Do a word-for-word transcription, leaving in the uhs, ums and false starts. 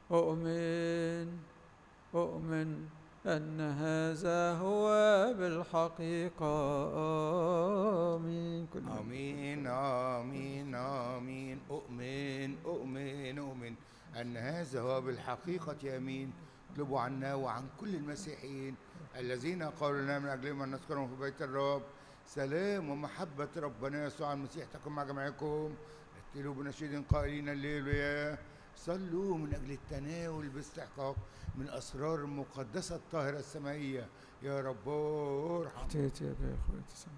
أؤمن أؤمن أن هذا هو بالحقيقة. آمين. كل آمين آمين آمين. أؤمن أؤمن أؤمن أن هذا هو بالحقيقة. آمين. اطلبوا عنا وعن كل المسيحيين الذين قالوا لنا من أجلهم أن نذكرهم في بيت الرب. سلام ومحبة ربنا يسوع المسيح تكون مع جميعكم. ارتلوا بنشيد قائلين الليلويا. صلوا من أجل التناول باستحقاق من أسرار المقدسة الطاهرة السمائية. يا رب ارحم. احتيت يا أخوتي.